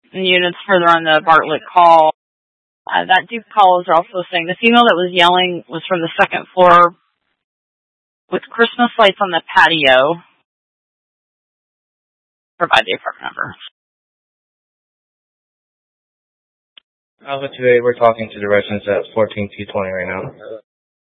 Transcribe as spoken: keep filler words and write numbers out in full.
units further on the Bartlett call. Uh, that Duke call is also saying the female that was yelling was from the second floor with Christmas lights on the patio. Provide the apartment number. Alpha two eight, we're talking to the residents at fourteen T twenty right now.